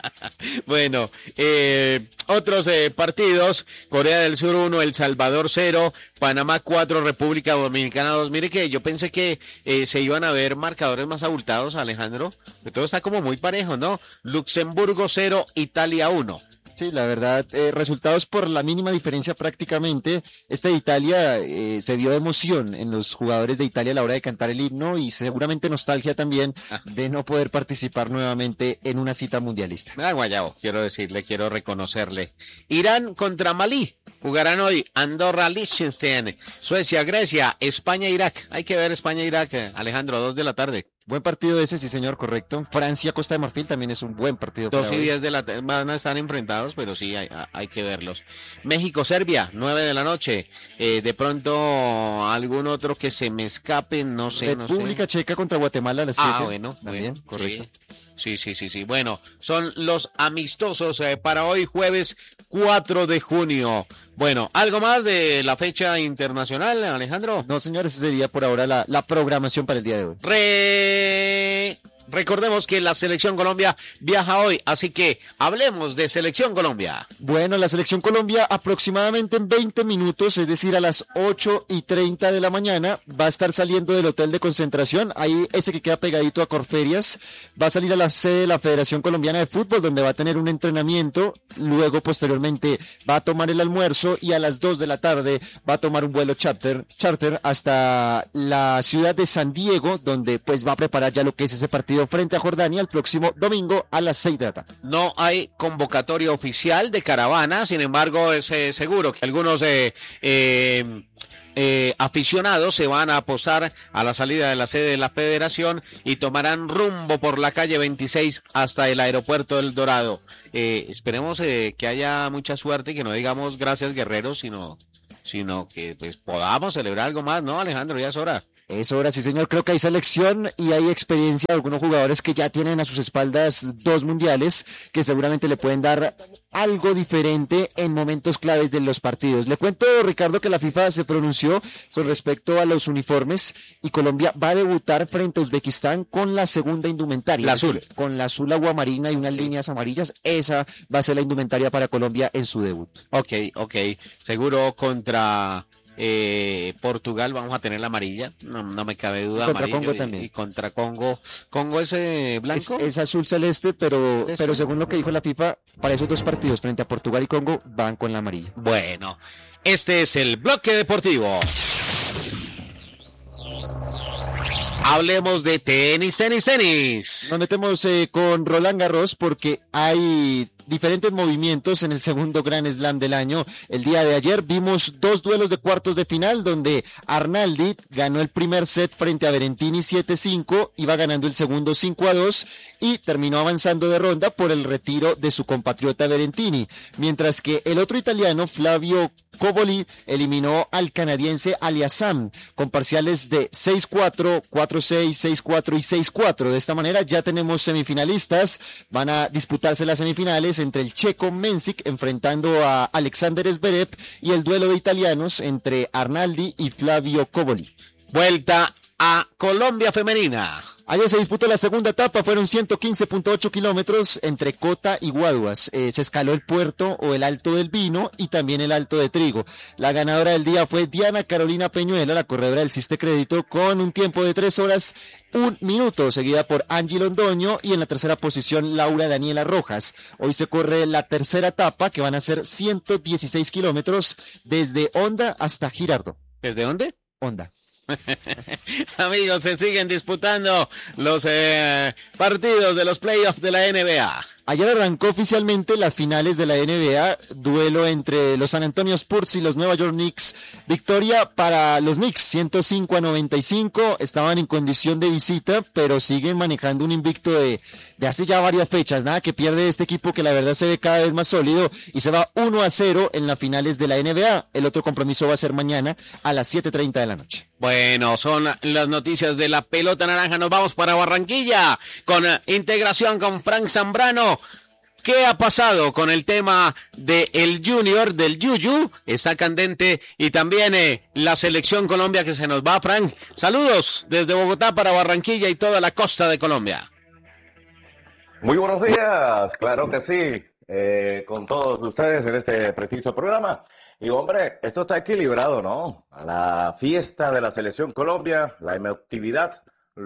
Bueno, eh, otros eh, partidos: Corea del Sur uno, El Salvador cero, Panamá cuatro, República Dominicana dos. Mire que yo pensé que eh, se iban a ver marcadores más abultados, Alejandro. Que todo está como muy parejo, ¿no? Luxemburgo cero, Italia uno. Sí, la verdad, eh, resultados por la mínima diferencia prácticamente. Este de Italia eh, se vio emoción en los jugadores de Italia a la hora de cantar el himno y seguramente nostalgia también de no poder participar nuevamente en una cita mundialista. Ah, guayabo, quiero decirle, quiero reconocerle. Irán contra Malí, jugarán hoy. Andorra, Liechtenstein, Suecia, Grecia, España, Irak. Hay que ver España, Irak, Alejandro, dos de la tarde. Buen partido ese, sí señor, correcto. Francia, Costa de Marfil también es un buen partido. Dos y diez de la tarde, van a estar enfrentados, pero sí hay, hay que verlos. México, Serbia, nueve de la noche. Eh, de pronto, algún otro que se me escape, no sé, no sé. República Checa contra Guatemala a las siete. Ah, bueno, también, bueno, correcto. Sí, sí, sí, sí. Bueno, son los amistosos eh, para hoy, jueves cuatro de junio. Bueno, ¿algo más de la fecha internacional, Alejandro? No, señores, esa sería por ahora la, la programación para el día de hoy. Re... recordemos que la Selección Colombia viaja hoy, así que hablemos de Selección Colombia. Bueno, la Selección Colombia aproximadamente en veinte minutos, es decir, a las ocho y treinta de la mañana, va a estar saliendo del hotel de concentración, ahí ese que queda pegadito a Corferias, va a salir a la sede de la Federación Colombiana de Fútbol, donde va a tener un entrenamiento, luego posteriormente va a tomar el almuerzo y a las dos de la tarde va a tomar un vuelo charter, charter hasta la ciudad de San Diego, donde pues va a preparar ya lo que es ese partido frente a Jordania el próximo domingo a las seis de la tarde. No hay convocatoria oficial de caravana, sin embargo es eh, seguro que algunos eh, eh, eh, aficionados se van a apostar a la salida de la sede de la Federación y tomarán rumbo por la calle veintiséis hasta el aeropuerto del Dorado. Eh, esperemos eh, que haya mucha suerte y que no digamos gracias guerreros, sino, sino que pues podamos celebrar algo más, ¿no, Alejandro? Ya es hora. Es hora, sí señor, creo que hay selección y hay experiencia de algunos jugadores que ya tienen a sus espaldas dos mundiales que seguramente le pueden dar algo diferente en momentos claves de los partidos. Le cuento, Ricardo, que la FIFA se pronunció con respecto a los uniformes y Colombia va a debutar frente a Uzbekistán con la segunda indumentaria. La azul. Con la azul aguamarina y unas líneas amarillas, esa va a ser la indumentaria para Colombia en su debut. Ok, ok, seguro contra... Eh, Portugal vamos a tener la amarilla, no, no me cabe duda. Contra amarillo, Congo y, también. Y contra Congo, Congo es eh, blanco. Es, es azul celeste, pero, pero según lo que dijo la FIFA, para esos dos partidos frente a Portugal y Congo van con la amarilla. Bueno, este es el bloque deportivo. Hablemos de tenis, tenis, tenis. Nos metemos eh, con Roland Garros porque hay diferentes movimientos en el segundo Grand Slam del año. El día de ayer vimos dos duelos de cuartos de final donde Arnaldi ganó el primer set frente a Berrettini siete cinco, iba ganando el segundo cinco a dos y terminó avanzando de ronda por el retiro de su compatriota Berrettini, mientras que el otro italiano, Flavio Cobolli, eliminó al canadiense Aliassime con parciales de seis cuatro, cuatro seis, seis cuatro y seis cuatro. De esta manera ya tenemos semifinalistas, van a disputarse las semifinales entre el checo Mensik enfrentando a Alexander Zverev y el duelo de italianos entre Arnaldi y Flavio Cobolli. Vuelta a Colombia femenina. Ayer se disputó la segunda etapa, fueron ciento quince punto ocho kilómetros entre Cota y Guaduas. Eh, se escaló el puerto o el Alto del Vino y también el Alto de Trigo. La ganadora del día fue Diana Carolina Peñuela, la corredora del Ciste Crédito, con un tiempo de tres horas, un minuto, seguida por Angie Londoño y en la tercera posición Laura Daniela Rojas. Hoy se corre la tercera etapa, que van a ser ciento dieciséis kilómetros desde Honda hasta Girardot. ¿Desde dónde? Honda. Amigos, se siguen disputando los eh, partidos de los playoffs de la N B A. Ayer arrancó oficialmente las finales de la N B A, duelo entre los San Antonio Spurs y los Nueva York Knicks. Victoria para los Knicks, ciento cinco a noventa y cinco, estaban en condición de visita, pero siguen manejando un invicto de, de hace ya varias fechas, nada que pierde este equipo que la verdad se ve cada vez más sólido y se va uno a cero en las finales de la N B A. El otro compromiso va a ser mañana a las siete treinta de la noche. Bueno, son las noticias de la pelota naranja. Nos vamos para Barranquilla con uh, integración con Frank Zambrano. ¿Qué ha pasado con el tema del Junior, del Yuyu? Está candente y también eh, la selección Colombia que se nos va, Frank. Saludos desde Bogotá para Barranquilla y toda la costa de Colombia. Muy buenos días, claro que sí, eh, con todos ustedes en este prestigioso programa. Y hombre, esto está equilibrado, ¿no? La fiesta de la Selección Colombia, la emotividad,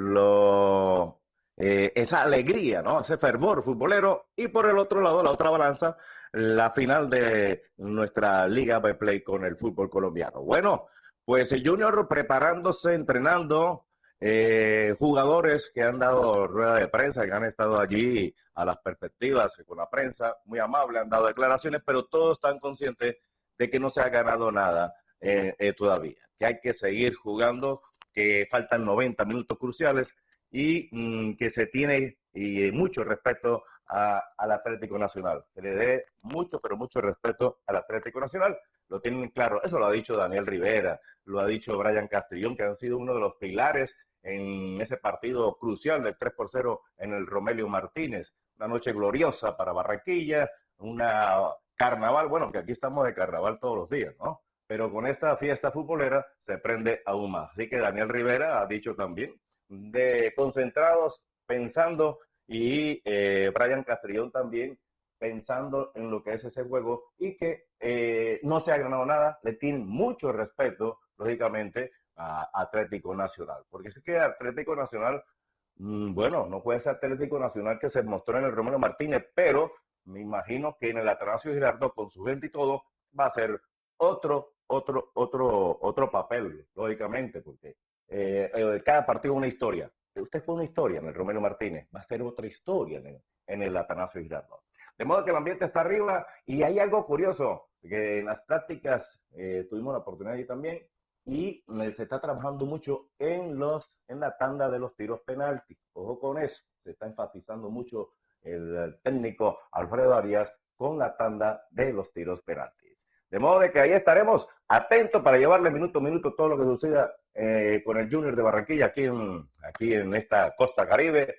lo, eh, esa alegría, ¿no? Ese fervor futbolero. Y por el otro lado, la otra balanza, la final de nuestra Liga Betplay con el fútbol colombiano. Bueno, pues el Junior preparándose, entrenando, eh, jugadores que han dado rueda de prensa, que han estado allí a las perspectivas con la prensa, muy amable, han dado declaraciones, pero todos están conscientes de que no se ha ganado nada eh, eh, todavía, que hay que seguir jugando, que faltan noventa minutos cruciales y mmm, que se tiene y mucho respeto a, al Atlético Nacional. Se le dé mucho, pero mucho respeto al Atlético Nacional. Lo tienen claro. Eso lo ha dicho Daniel Rivera, lo ha dicho Brian Castrillón, que han sido uno de los pilares en ese partido crucial del tres por cero en el Romelio Martínez. Una noche gloriosa para Barranquilla, una carnaval, bueno, que aquí estamos de carnaval todos los días, ¿no? Pero con esta fiesta futbolera se prende aún más. Así que Daniel Rivera ha dicho también de concentrados, pensando y eh, Brian Castrillón también pensando en lo que es ese juego y que eh, no se ha ganado nada, le tienen mucho respeto, lógicamente, a Atlético Nacional. Porque es que Atlético Nacional, mmm, bueno, no puede ser Atlético Nacional que se mostró en el Romero Martínez, pero me imagino que en el Atanasio Girardot, con su gente y todo, va a ser otro, otro, otro, otro papel, lógicamente, porque eh, eh, cada partido una historia. Usted fue una historia en el Romero Martínez, va a ser otra historia en el, en el Atanasio Girardot. De modo que el ambiente está arriba y hay algo curioso, que en las prácticas eh, tuvimos la oportunidad allí también y eh, se está trabajando mucho en, los, en la tanda de los tiros penaltis. Ojo con eso, se está enfatizando mucho el, el técnico Alfredo Arias con la tanda de los tiros penaltis. De modo de que ahí estaremos atentos para llevarle minuto a minuto todo lo que suceda eh, con el Junior de Barranquilla aquí en, aquí en esta costa caribe